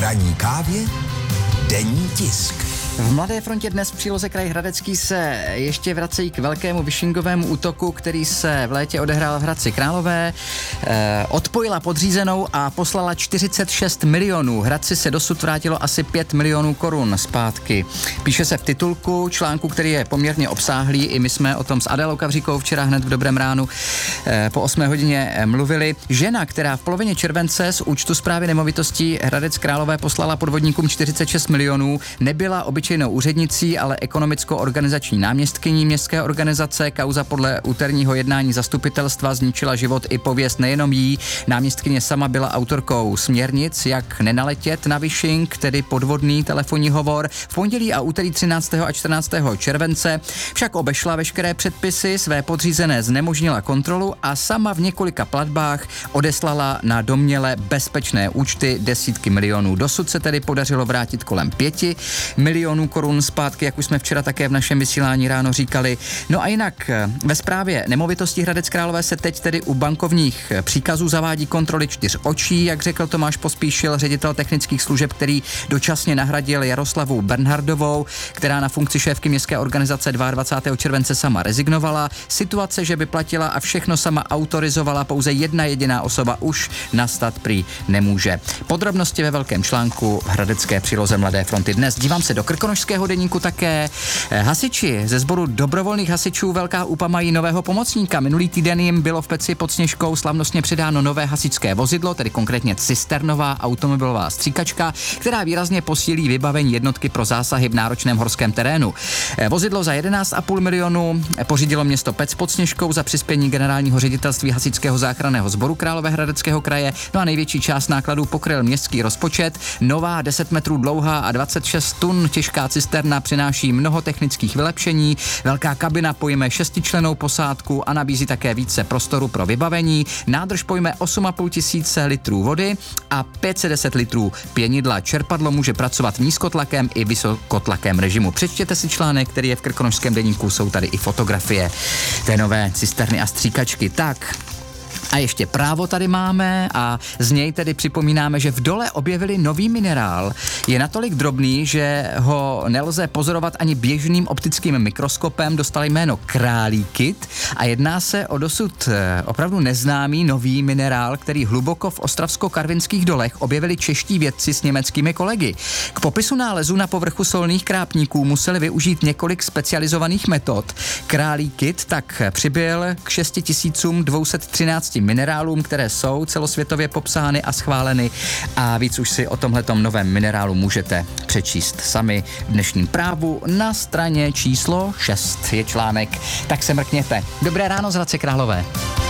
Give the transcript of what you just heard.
ranní kávě denní tisk. V Mladé frontě dnes v příloze Kraj Hradecký se ještě vracejí k velkému Wishingovému útoku, který se v létě odehrál v Hradci Králové. Odpojila podřízenou a poslala 46 milionů. Hradci se dosud vrátilo asi 5 milionů korun zpátky. Píše se v titulku článku, který je poměrně obsáhlý. I my jsme o tom s Adélou Kavříkovou včera hned v Dobrém ránu po 8 hodině mluvili. Žena, která v polovině července z účtu Správy nemovitostí Hradec Králové poslala podvodníkům 46 milionů, nebyla obyčejnou úřednicí, ale ekonomicko-organizační náměstkyní městské organizace. Kauza podle úterního jednání zastupitelstva zničila život i pověst nejenom jí. Náměstkyně sama byla autorkou směrnic, jak nenaletět na phishing, tedy podvodný telefonní hovor. V pondělí a úterý 13. a 14. července však obešla veškeré předpisy, své podřízené znemožnila kontrolu a sama v několika platbách odeslala na domněle bezpečné účty desítky milionů. Dosud se tedy podařilo vrátit kolem 5 milionů korun zpátky, jak už jsme včera také v našem vysílání ráno říkali. No a jinak ve správě nemovitostí Hradec Králové se teď tedy u bankovních příkazů zavádí kontroly 4 očí, jak řekl Tomáš Pospíšil, ředitel technických služeb, který dočasně nahradil Jaroslavu Bernhardovou, která na funkci šéfky městské organizace 22. července sama rezignovala. Situace, že by platila a všechno sama autorizovala pouze jedna jediná osoba, už nastat prý nemůže. Podrobnosti ve velkém článku v hradecké příloze Mladé fronty dnes. Dívám se do krkonošského deníku také. Hasiči ze sboru dobrovolných hasičů Velká Úpa mají nového pomocníka. Minulý týden jim bylo v Peci pod Sněžkou slavnostně předáno nové hasičské vozidlo, tedy konkrétně cisternová automobilová stříkačka, která výrazně posílí vybavení jednotky pro zásahy v náročném horském terénu. Vozidlo za 11,5 milionu pořídilo město Pec pod Sněžkou za přispění generálního ředitelství hasičského záchranného sboru Královéhradeckého kraje. No a největší část nákladů pokryl městský rozpočet. Nová 10 metrů dlouhá a 26 tun těžká cisterna přináší mnoho technických vylepšení. Velká kabina pojme 6člennou posádku a nabízí také více prostoru pro vybavení. Nádrž pojme 8,5 tisíce litrů vody a 510 litrů pěnidla. Čerpadlo může pracovat v nízkotlakem i vysokotlakém režimu. Přečtěte si článek, který je v krkonošském deníku, jsou tady i fotografie té nové cisterny a stříkačky. Tak. A ještě Právo tady máme a z něj tedy připomínáme, že v dole objevili nový minerál. Je natolik drobný, že ho nelze pozorovat ani běžným optickým mikroskopem, dostal jméno králíkit a jedná se o dosud opravdu neznámý nový minerál, který hluboko v ostravsko-karvinských dolech objevili čeští vědci s německými kolegy. K popisu nálezu na povrchu solných krápníků museli využít několik specializovaných metod. Králíkit tak přibyl k 6213 minerálům, které jsou celosvětově popsány a schváleny a víc už si o tomhletom novém minerálu můžete přečíst sami v dnešním Právu. Na straně číslo 6 je článek, tak se mrkněte. Dobré ráno z Hradce Králové.